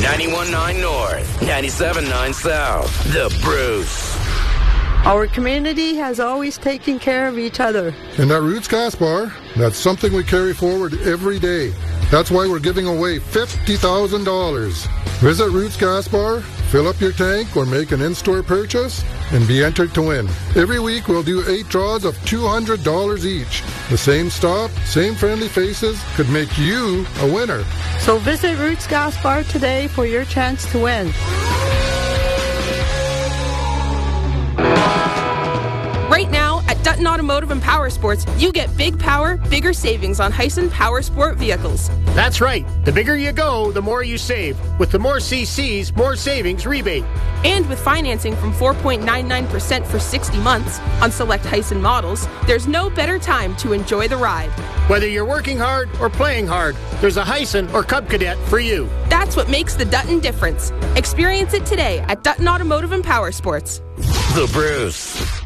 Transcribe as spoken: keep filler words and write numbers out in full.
ninety-one point nine North, ninety-seven point nine South. The Bruce. Our community has always taken care of each other. And at Roots Gas Bar, that's something we carry forward every day. That's why we're giving away fifty thousand dollars. Visit Roots Gas Bar, fill up your tank, or make an in-store purchase, and be entered to win. Every week, we'll do eight draws of two hundred dollars each. The same stop, same friendly faces could make you a winner. So visit Roots Gas Bar today for your chance to win. Right now, at Dutton Automotive and Power Sports, you get big power, bigger savings on Hyson Power Sport vehicles. That's right. The bigger you go, the more you save. With the more C Cs, more savings rebate. And with financing from four point nine nine percent for sixty months on select Hyson models, there's no better time to enjoy the ride. Whether you're working hard or playing hard, there's a Hyson or Cub Cadet for you. That's what makes the Dutton difference. Experience it today at Dutton Automotive and Power Sports. The Bruce.